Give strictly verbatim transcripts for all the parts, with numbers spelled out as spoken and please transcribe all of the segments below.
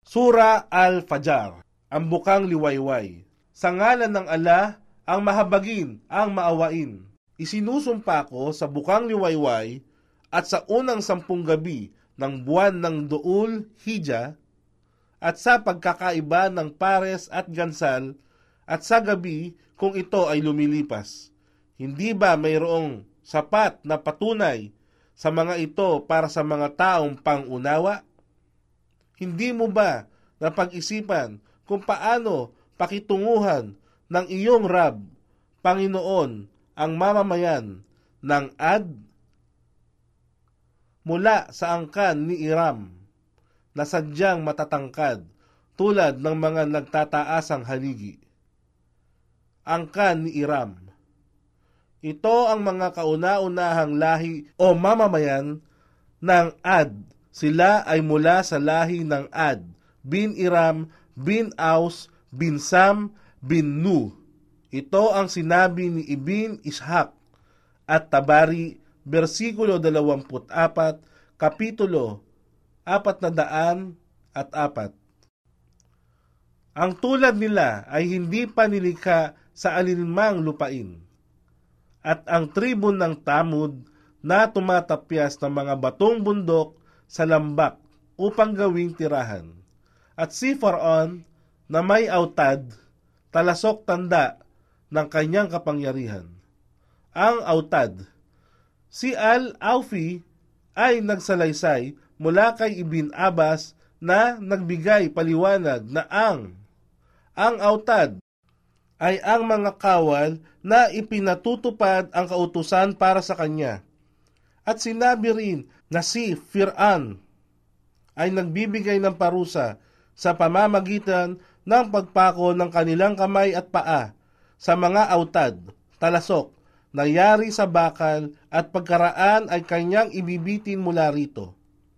Sura Al-Fajr, ang bukang liwayway. Sa ngalan ng Allah, ang mahabagin, ang maawain. Isinusumpa ko sa bukang liwayway at sa unang sampung gabi ng buwan ng Duul Hijjah at sa pagkakaiba ng pares at gansal at sa gabi kung ito ay lumilipas. Hindi ba mayroong sapat na patunay sa mga ito para sa mga taong pangunawa? Hindi mo ba napag-isipan kung paano pakitunguhan ng iyong Rab, Panginoon, ang mamamayan ng Ad? Mula sa angkan ni Iram, na sadyang matatangkad tulad ng mga nagtataasang haligi. Angkan ni Iram. Ito ang mga kauna-unahang lahi o mamamayan ng Ad. Sila ay mula sa lahi ng Ad, bin Iram, bin Aus, bin Sam, bin Nu. Ito ang sinabi ni Ibn Ishaq at Tabari, versikulo dalawampu't apat, kapitulo apat na daan at apat. Ang tulad nila ay hindi pa nilikha sa alinmang lupain. At ang tribo ng Tamud na tumatapyas ng mga batong bundok sa lambak upang gawing tirahan. At si Faraon na may autad, talasok tanda ng kanyang kapangyarihan. Ang autad, si Al-Awfi ay nagsalaysay mula kay Ibn Abbas na nagbigay paliwanag na ang ang autad ay ang mga kawal na ipinatutupad ang kautusan para sa kanya. At sinabi rin na si Fir'aun ay nagbibigay ng parusa sa pamamagitan ng pagpako ng kanilang kamay at paa sa mga autad, talasok, nangyari sa bakal at pagkaraan ay kanyang ibibitin mula rito.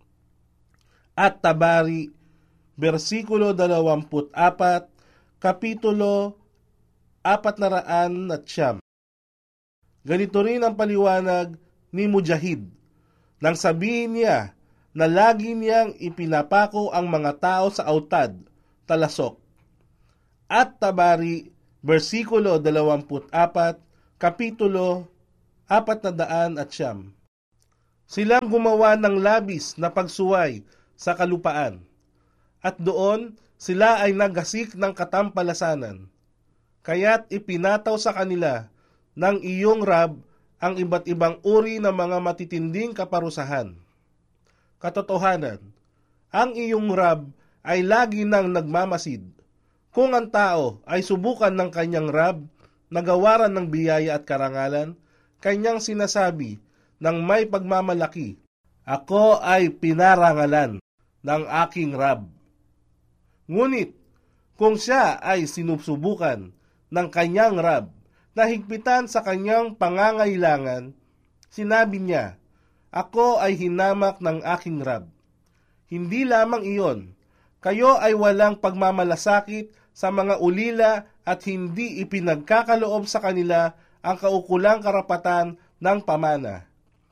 At Tabari, versikulo dalawampu't apat, kapitulo apat na raan at siyam. Ganito rin ang paliwanag ni Mujahid nang sabihin niya na lagi niyang ipinapako ang mga tao sa autad, talasok. At Tabari, versikulo dalawampu't apat, kapitulo apat na daan at siyam. Silang gumawa ng labis na pagsuway sa kalupaan, at doon sila ay naggasik ng katampalasanan. Kaya't ipinataw sa kanila ng iyong Rab ang iba't ibang uri ng mga matitinding kaparusahan. Katotohanan, ang iyong Rab ay lagi nang nagmamasid. Kung ang tao ay subukan ng kanyang Rab, nagawaran ng biyaya at karangalan, kanyang sinasabi ng may pagmamalaki, ako ay pinarangalan ng aking Rab. Ngunit, kung siya ay sinusubukan ng kanyang Rab na higpitan sa kanyang pangangailangan, sinabi niya, ako ay hinamak ng aking Rab. Hindi lamang iyon, kayo ay walang pagmamalasakit sa mga ulila at hindi ipinagkakaloob sa kanila ang kaukulang karapatan ng pamana.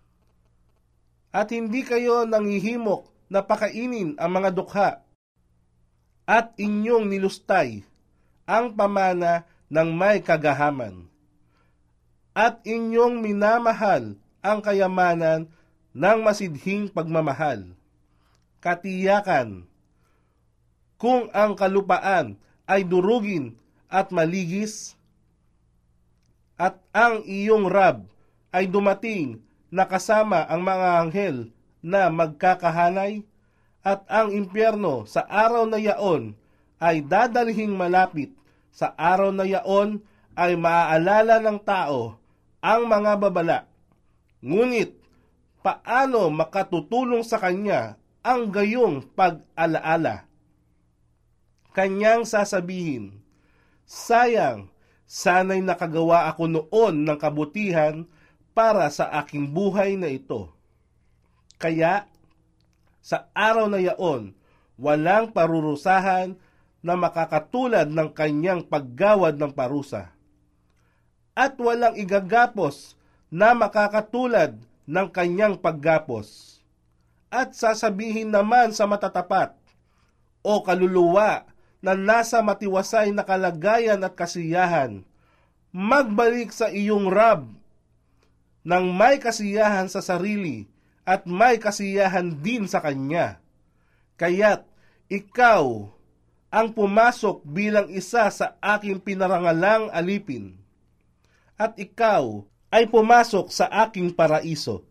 At hindi kayo nangihimok na pakainin ang mga dukha at inyong nilustay ang pamana ng may kagahaman. At inyong minamahal ang kayamanan ng masidhing pagmamahal. Katiyakan, kung ang kalupaan ay durugin at maligis, at ang iyong Rab ay dumating na kasama ang mga anghel na magkakahanay, at ang impyerno sa araw na yaon ay dadalhing malapit, sa araw na yaon ay maaalala ng tao ang mga babala. Ngunit, paano makatutulong sa kanya ang gayong pag-alaala? Kanyang sasabihin, sayang, sana'y nakagawa ako noon ng kabutihan para sa aking buhay na ito. Kaya, sa araw na yaon, walang parurusahan na makakatulad ng kanyang paggawad ng parusa. At walang igagapos na makakatulad ng kanyang paggapos. At sasabihin naman sa matatapat, o kaluluwa na nasa matiwasay na kalagayan at kasiyahan, magbalik sa iyong Rab nang may kasiyahan sa sarili at may kasiyahan din sa Kanya. Kaya't ikaw ang pumasok bilang isa sa aking pinarangalang alipin, at ikaw ay pumasok sa aking paraiso.